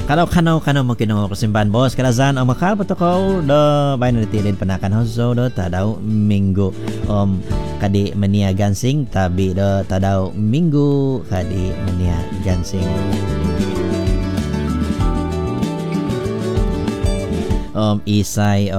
Kanaw mungkin ang kasimbahan bos kalazan ang makalpat ako do bayan na tilid panakan hoso do tadaw minggu kadi mania gansing tabi do tadaw minggu kadi mania gansing isay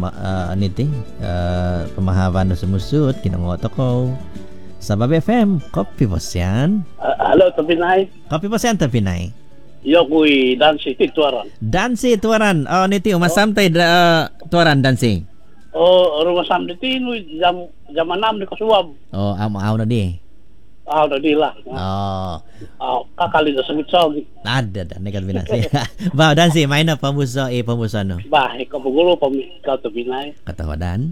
pamahavan do sumusut kinangot ako sa Babi FM kopi bos yan halo Tapinay kopi bos yan Tapinay yo kuy dansi Tuaran. Dansi Tuaran. Oh niti umasamtay Tuaran dansi. Oh rumah samditi nu jam 6 di kasuwab. Oh aw na di. Na di lah. Oh. Kakali da sumit sog. Ada nekat binasi. Ba dansi main na pamuso no. Bah ikapugulo pa mi ka to binay. Katawadan.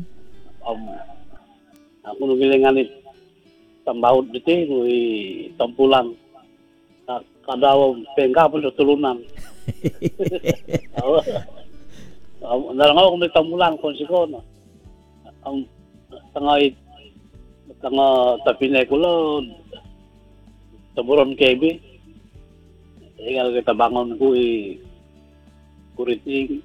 Aku nu gilingan ni tambahut diti kuy tampulan. Kadaw pengka pun tulunan. Dalang ako may tamulan konsikon. Ang tangay Tapinay ko lo taburon kebi. Igal kita bangon ko kuriting.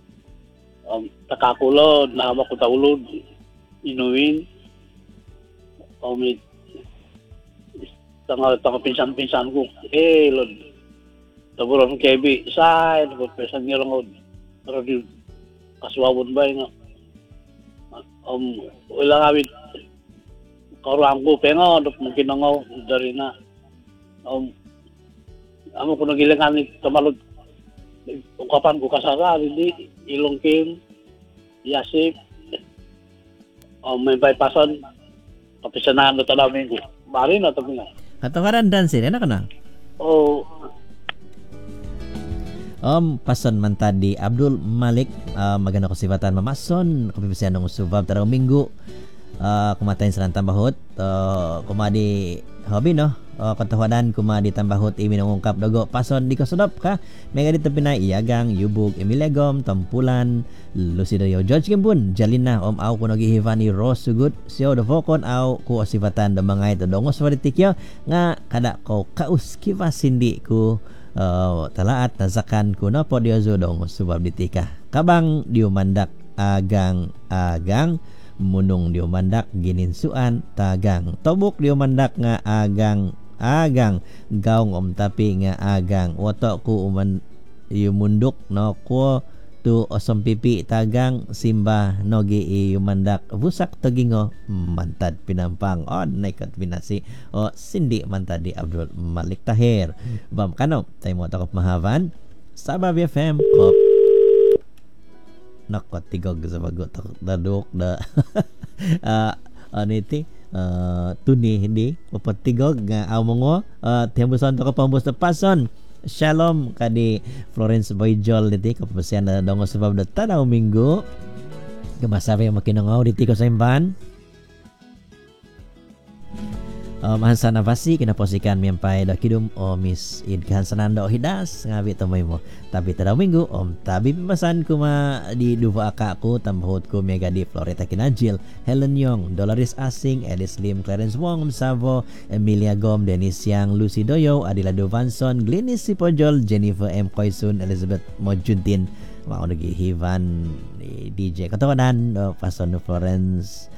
Takakulo na ko taulod inuin. May tanga pinsan-pinsan ko lod taburon kebi say ko pesan ngirong pero di kaswabon ba nga wala kami karuang ko pengo mungkin nangaw dari na amo ko nagilangan ni tamalod ungkapan ko kasara hindi ilongkin yasip may bypassan kapisanan do talamin ko bari na tabi nga Katawaran dansin, enak na? Oh. Pason man tadi Abdul Malik maganda ko sifatan mamason kapipisian ng subab tarong minggu kumatayin sa tambahot kumadi hobi no katawadan kumadi tambahot imi nangungkap dogo pason di kasodop ka mega dito pinay iyagang yubog emilegom tampulan Lucidayo George Gimbun Jalina aw kuno gihivani Rose Sugut sio do fokon aw ku sifatan do mangay to dongos waditikyo nga kada ko kaus kiva sindi ku talaat nazakan kuno podio zo dongos subab ditika kabang diumandak agang munung diumandak gininsuan tagang tobok diumandak nga agang gaung tapi nga agang woto ku yumunduk no ko tu osom pipi tagang simba nogi yumandak busak tagingo mantad pinampang nekat binasi sindi mantadi Abdul Malik Tahir bam kano tay mo takop mahavan sa Babi FM kop nakot tigog sa bagot daduk da aniti tuni hindi papatigog nga amongo tembusan to kapambos na pason Shalom kadi Florence Boyjol diti kapasian na dongo sebab da tanaw minggu kamasabi ang makinangaw diti ko sa imban Hansan Navasi kinaposikan miyempay da kidum Miss Id Hansananda Hidas ngabi tamoy mo tabi tadaw minggu tabi pimasan kuma di duva aka ko tambahot ko mega di Floreta Kinajil Helen Yong Dolores Asing Edis Lim Clarence Wong Savo Emilia Gom Dennis Yang Lucy Doyo Adila Dovanson Glenis Sipojol Jennifer M. Koisun Elizabeth Mojuntin mau nagi Hivan DJ katawanan Pason Florence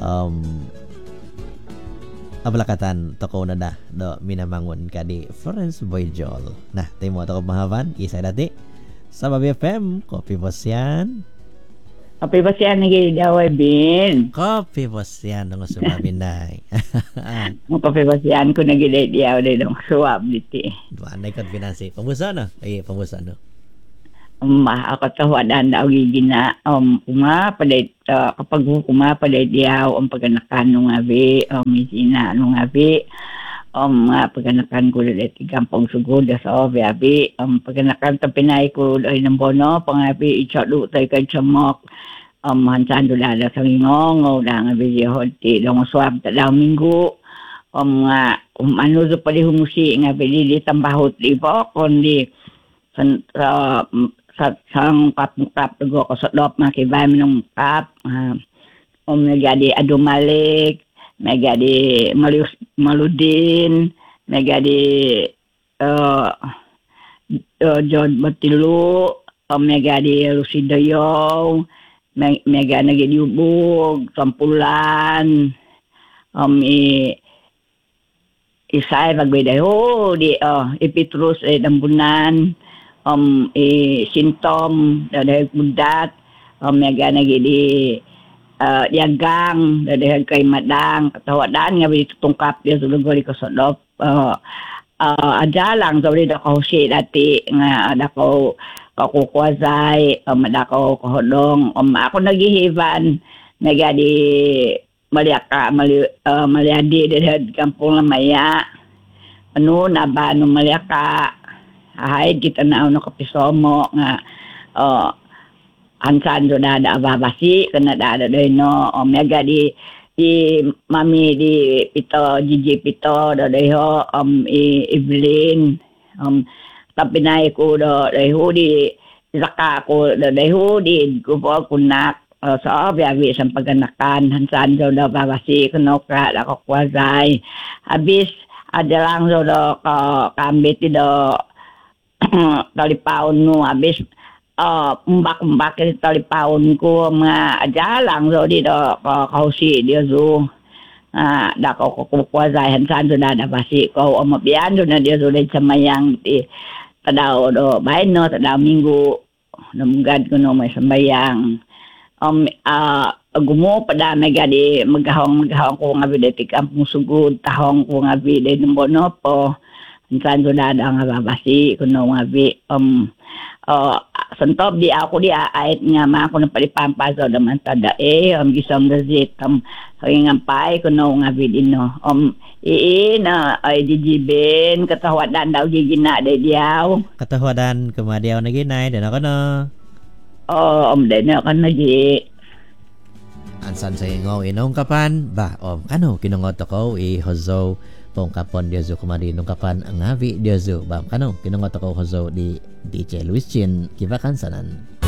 abalakatan toko na da do minamangon kadi Florence Boyjol. Nah, timo toko mahavan isa dati sa Babi FM kopi bosyan. Kopi bosyan nagi daway bin. Kopi bosyan dong sumabi nay. Mo kopi bosyan ko nagi diaw de dong suwab diti. Duan nay kat binasi. Pamusa na. Pamusa no. Ako tawadan daw gigina kuma paday kapag kuma paday diaw paganakan nung abi misina nung abi paganakan ko ulit gampong sugod sa abi paganakan tapinay ko ay ng bono pangabi ichadu tay kay chamok hansan dulala sa ngong udang abi jehoti dong swab ta daw minggu ano so pali humusi nga bili tambahot libo kundi sang kap tego ko sodop makibay minum kap jadi adu malik megadi maludin megadi John Matilu, mega di Lucidayo, mega nagi diubog, Sampulan, isay pagbedayo di Ipitrus Dambunan, Sintom dari Budat, mega nagi di Diagang dari kay Madang katawadan nga bitungkap dia sulod ko sodop aja lang so dito ko si dati nga ada ko kukuwasay madako ko hodong ako nagihiban mega di Maliaka Maliadi dari kampung Lamaya ano na ba no Maliaka hay kita na no kapisomo nga ansan do da babasi kana da no mega di mami di pito Gigi pito do ho Evelyn tapi nai ko do ho di zaka ko do ho di ko po kunak sa biawi sa paganakan hansan do da babasi kuno ka da ko kwazay habis ada lang do kambit do talipaon no habis mbak ke talipahon ko mga ajalang so di do kausi dia zo da ko kuwazahan san do da basi ko mabian do na dia zo le samayang ti tadao do bain no tadao minggu namugad ko no may sambayang gumo pada mega di magahong ko nga bideti kampung sugod tahong ko nga bideti mbono po san do da nga babasi ko no nga bi sentop di ako di ait nga ma ako na palipampaso naman tada gisam dazit ngampay ko no nga vidino na ay dijiben katawadan daw gigina de diaw katawadan kumadiaw na ginay den ako no den ako na gi ansan sa ingaw inong kapan ba kano kinungot ako hozo pong kapon dia zo kumari nung kapan ang havi dia zo bam kano kinungot ako hozo di DJ Luis Chin kibakan sanan